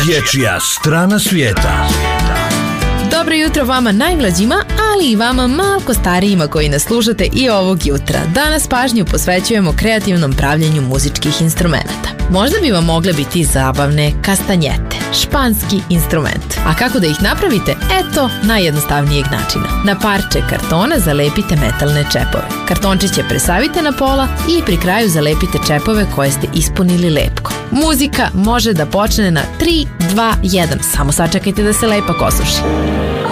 Dječja strana svijeta. Dobro jutro vama najmlađima, ali i vama malko starijima koji nas slušate i ovog jutra. Danas pažnju posvećujemo kreativnom pravljenju muzičkih instrumenata. Možda bi vam mogle biti zabavne kastanjete, španski instrument. A kako da ih napravite? Eto najjednostavnijeg načina. Na parče kartona zalepite metalne čepove. Kartončiće presavite na pola i pri kraju zalepite čepove koje ste ispunili lepkom. Muzika može da počne na 3, 2, 1. Samo sačekajte da se lepak osuši.